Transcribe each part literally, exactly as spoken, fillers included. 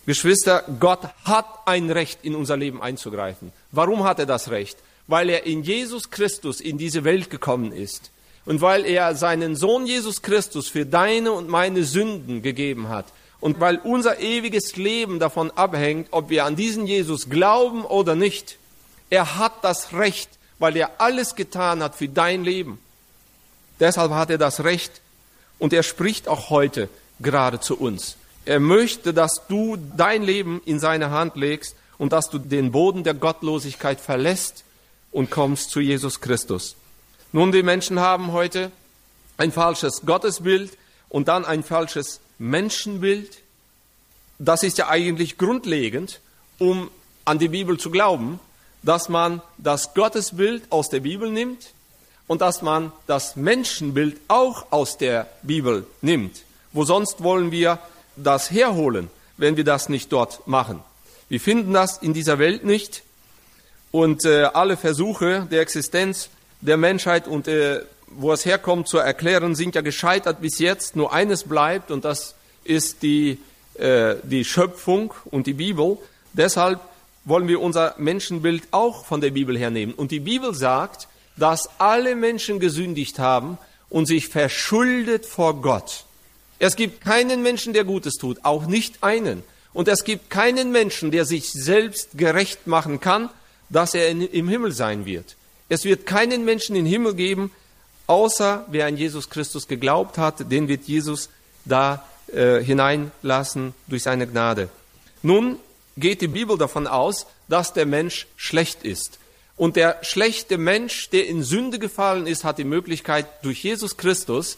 Geschwister, Gott hat ein Recht, in unser Leben einzugreifen. Warum hat er das Recht? Weil er in Jesus Christus in diese Welt gekommen ist und weil er seinen Sohn Jesus Christus für deine und meine Sünden gegeben hat und weil unser ewiges Leben davon abhängt, ob wir an diesen Jesus glauben oder nicht. Er hat das Recht, weil er alles getan hat für dein Leben. Deshalb hat er das Recht und er spricht auch heute gerade zu uns. Er möchte, dass du dein Leben in seine Hand legst und dass du den Boden der Gottlosigkeit verlässt und kommst zu Jesus Christus. Nun, die Menschen haben heute ein falsches Gottesbild und dann ein falsches Menschenbild. Das ist ja eigentlich grundlegend, um an die Bibel zu glauben, dass man das Gottesbild aus der Bibel nimmt und dass man das Menschenbild auch aus der Bibel nimmt. Wo sonst wollen wir das herholen, wenn wir das nicht dort machen? Wir finden das in dieser Welt nicht und äh, alle Versuche der Existenz der Menschheit und äh, wo es herkommt zu erklären, sind ja gescheitert bis jetzt. Nur eines bleibt und das ist die, äh, die Schöpfung und die Bibel. Deshalb wollen wir unser Menschenbild auch von der Bibel hernehmen. Und die Bibel sagt, dass alle Menschen gesündigt haben und sich verschuldet vor Gott. Es gibt keinen Menschen, der Gutes tut, auch nicht einen. Und es gibt keinen Menschen, der sich selbst gerecht machen kann, dass er in, im Himmel sein wird. Es wird keinen Menschen im Himmel geben, außer wer an Jesus Christus geglaubt hat, den wird Jesus da äh, hineinlassen durch seine Gnade. Nun geht die Bibel davon aus, dass der Mensch schlecht ist. Und der schlechte Mensch, der in Sünde gefallen ist, hat die Möglichkeit, durch Jesus Christus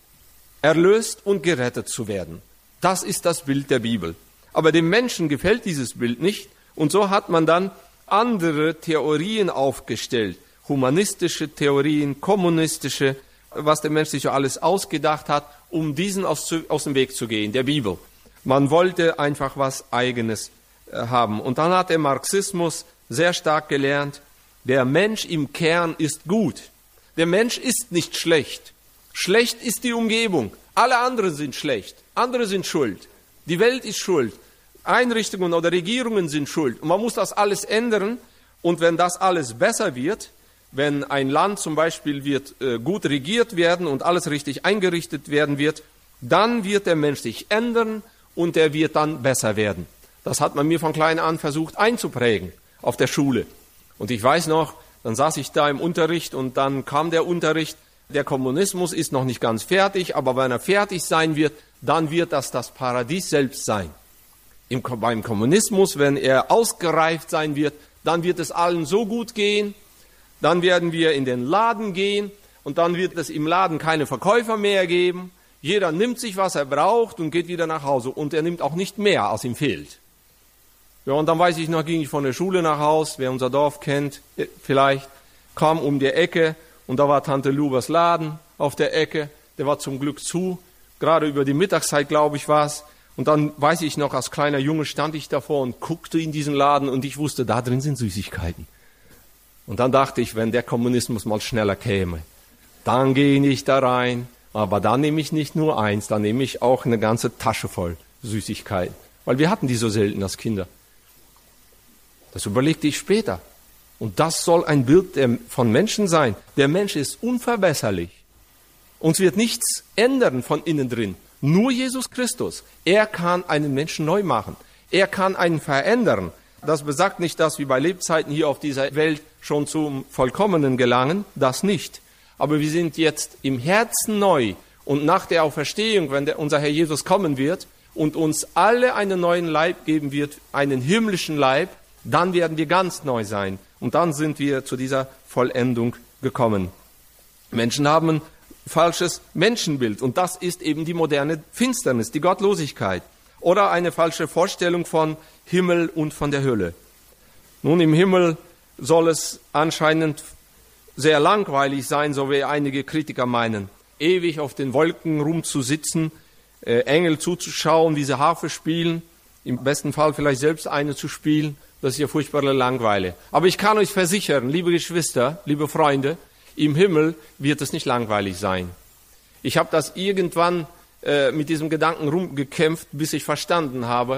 erlöst und gerettet zu werden. Das ist das Bild der Bibel. Aber dem Menschen gefällt dieses Bild nicht. Und so hat man dann andere Theorien aufgestellt. Humanistische Theorien, kommunistische, was der Mensch sich so alles ausgedacht hat, um diesen aus, aus dem Weg zu gehen, der Bibel. Man wollte einfach was Eigenes äh, haben. Und dann hat der Marxismus sehr stark gelernt, der Mensch im Kern ist gut. Der Mensch ist nicht schlecht. Schlecht ist die Umgebung. Alle anderen sind schlecht. Andere sind schuld. Die Welt ist schuld. Einrichtungen oder Regierungen sind schuld. Und man muss das alles ändern. Und wenn das alles besser wird, wenn ein Land zum Beispiel wird äh, gut regiert werden und alles richtig eingerichtet werden wird, dann wird der Mensch sich ändern und er wird dann besser werden. Das hat man mir von klein an versucht einzuprägen auf der Schule. Und ich weiß noch, dann saß ich da im Unterricht und dann kam der Unterricht, der Kommunismus ist noch nicht ganz fertig, aber wenn er fertig sein wird, dann wird das das Paradies selbst sein. Im, beim Kommunismus, wenn er ausgereift sein wird, dann wird es allen so gut gehen, dann werden wir in den Laden gehen und dann wird es im Laden keine Verkäufer mehr geben. Jeder nimmt sich, was er braucht und geht wieder nach Hause und er nimmt auch nicht mehr, als ihm fehlt. Ja, und dann weiß ich noch, ging ich von der Schule nach Haus, wer unser Dorf kennt, vielleicht, kam um die Ecke und da war Tante Lubers Laden auf der Ecke, der war zum Glück zu, gerade über die Mittagszeit, glaube ich, war es. Und dann weiß ich noch, als kleiner Junge stand ich davor und guckte in diesen Laden und ich wusste, da drin sind Süßigkeiten. Und dann dachte ich, wenn der Kommunismus mal schneller käme, dann gehe ich da rein, aber dann nehme ich nicht nur eins, dann nehme ich auch eine ganze Tasche voll Süßigkeiten. Weil wir hatten die so selten als Kinder. Das überlegte ich später. Und das soll ein Bild von Menschen sein. Der Mensch ist unverbesserlich. Uns wird nichts ändern von innen drin. Nur Jesus Christus. Er kann einen Menschen neu machen. Er kann einen verändern. Das besagt nicht, dass wir bei Lebzeiten hier auf dieser Welt schon zum Vollkommenen gelangen. Das nicht. Aber wir sind jetzt im Herzen neu. Und nach der Auferstehung, wenn der, unser Herr Jesus kommen wird und uns alle einen neuen Leib geben wird, einen himmlischen Leib, dann werden wir ganz neu sein. Und dann sind wir zu dieser Vollendung gekommen. Menschen haben ein falsches Menschenbild. Und das ist eben die moderne Finsternis, die Gottlosigkeit. Oder eine falsche Vorstellung von Himmel und von der Hölle. Nun, im Himmel soll es anscheinend sehr langweilig sein, so wie einige Kritiker meinen. Ewig auf den Wolken rumzusitzen, äh, Engel zuzuschauen, wie sie Harfe spielen, im besten Fall vielleicht selbst eine zu spielen. Das ist ja furchtbare Langeweile. Aber ich kann euch versichern, liebe Geschwister, liebe Freunde, im Himmel wird es nicht langweilig sein. Ich habe das irgendwann äh, mit diesem Gedanken rumgekämpft, bis ich verstanden habe,